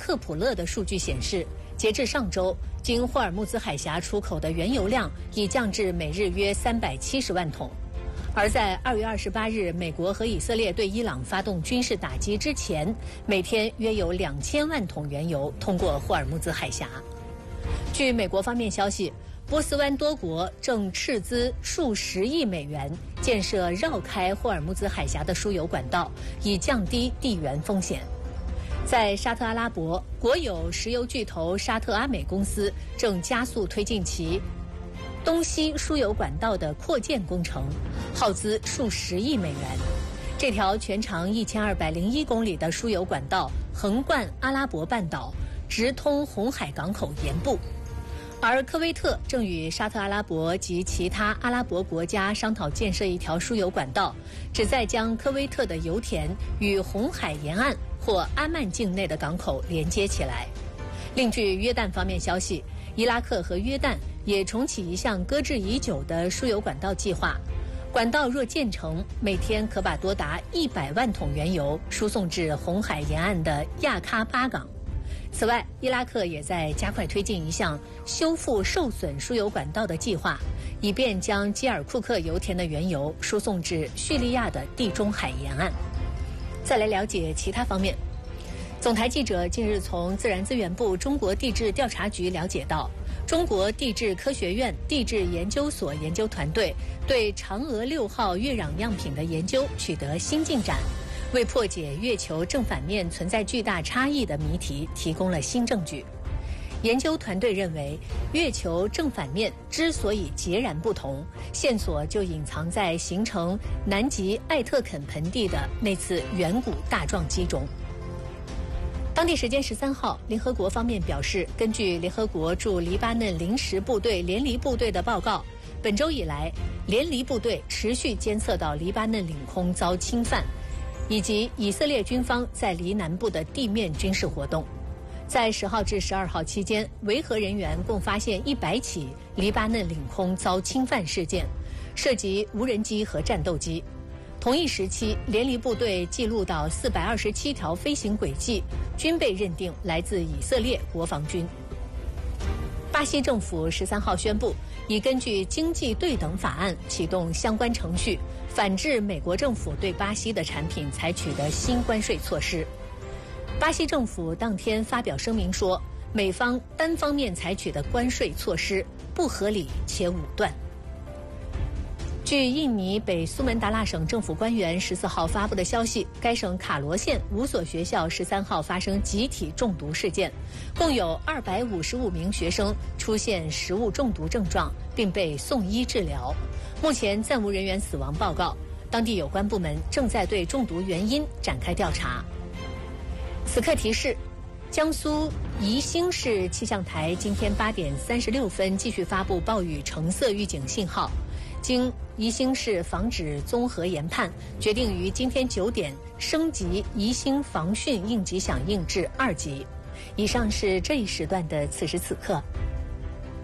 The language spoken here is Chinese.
克普勒的数据显示，截至上周，经霍尔木兹海峡出口的原油量已降至每日约370万桶。而在2月28日，美国和以色列对伊朗发动军事打击之前，每天约有2000万桶原油通过霍尔木兹海峡。据美国方面消息，波斯湾多国正斥资数十亿美元建设绕开霍尔木兹海峡的输油管道，以降低地缘风险。在沙特阿拉伯，国有石油巨头沙特阿美公司正加速推进其东西输油管道的扩建工程，耗资数十亿美元。这条全长1201公里的输油管道横贯阿拉伯半岛，直通红海港口沿部。而科威特正与沙特阿拉伯及其他阿拉伯国家商讨建设一条输油管道，旨在将科威特的油田与红海沿岸或阿曼境内的港口连接起来。另据约旦方面消息，伊拉克和约旦也重启一项搁置已久的输油管道计划。管道若建成，每天可把多达100万桶原油输送至红海沿岸的亚喀巴港。此外，伊拉克也在加快推进一项修复受损输油管道的计划，以便将基尔库克油田的原油输送至叙利亚的地中海沿岸。再来了解其他方面。总台记者近日从自然资源部中国地质调查局了解到，中国地质科学院地质研究所研究团队对嫦娥6号月壤样品的研究取得新进展，为破解月球正反面存在巨大差异的谜题提供了新证据。研究团队认为，月球正反面之所以截然不同，线索就隐藏在形成南极艾特肯盆地的那次远古大撞击中。当地时间13号，联合国方面表示，根据联合国驻黎巴嫩临时部队联黎部队的报告，本周以来，联黎部队持续监测到黎巴嫩领空遭侵犯，以及以色列军方在黎南部的地面军事活动。在10号至12号期间，维和人员共发现100起黎巴嫩领空遭侵犯事件，涉及无人机和战斗机。同一时期，联黎部队记录到427条飞行轨迹，均被认定来自以色列国防军。巴西政府13号宣布，已根据经济对等法案启动相关程序，反制美国政府对巴西的产品采取的新关税措施。巴西政府当天发表声明说，美方单方面采取的关税措施不合理且武断。据印尼北苏门答腊省政府官员14号发布的消息，该省卡罗县5所学校13号发生集体中毒事件，共有255名学生出现食物中毒症状，并被送医治疗。目前暂无人员死亡报告，当地有关部门正在对中毒原因展开调查。此刻提示，江苏宜兴市气象台今天8点36分继续发布暴雨橙色预警信号。经宜兴市防止综合研判，决定于今天9点升级宜兴防汛应急响应至2级。以上是这一时段的此时此刻。